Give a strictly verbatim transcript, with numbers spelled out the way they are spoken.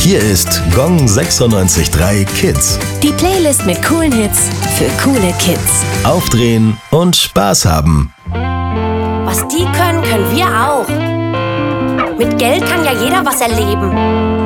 Hier ist Gong sechsundneunzig Komma drei Kids. Die Playlist mit coolen Hits für coole Kids. Aufdrehen und Spaß haben. Was die können, können wir auch. Mit Geld kann ja jeder was erleben.